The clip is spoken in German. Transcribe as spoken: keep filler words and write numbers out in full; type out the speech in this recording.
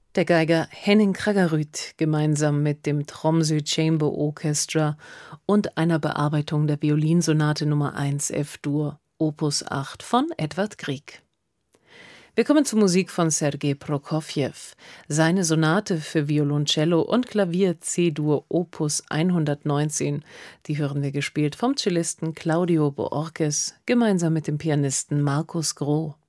Der Geiger Henning Kraggerud gemeinsam mit dem Tromsø Chamber Orchestra und einer Bearbeitung der Violinsonate Nummer eins F-Dur, Opus acht von Edvard Grieg. Wir kommen zur Musik von Sergei Prokofjew. Seine Sonate für Violoncello und Klavier C-Dur Opus hundertneunzehn, die hören wir gespielt vom Cellisten Claudio Boorkes gemeinsam mit dem Pianisten Markus Groh.